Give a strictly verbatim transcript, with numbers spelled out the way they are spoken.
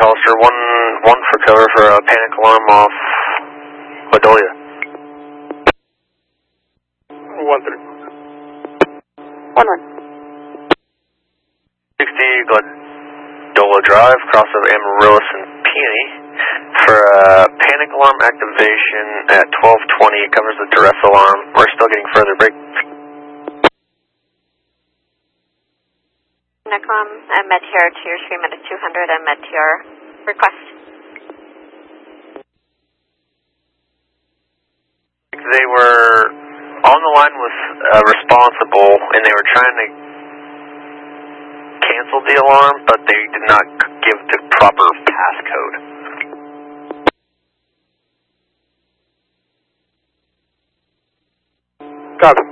Hollister, one, one for cover for a panic alarm off Ladolia. One three. One one. sixty Gladola Drive, cross of Amaryllis and Peony for a panic alarm activation at twelve twenty. Covers the duress alarm. We're still getting further break. Necom, I'm Met T R to your stream at two hundred. I'm Met T R. Request. They were on the line with uh, responsible, and they were trying to cancel the alarm, but they did not give the proper passcode. Copy.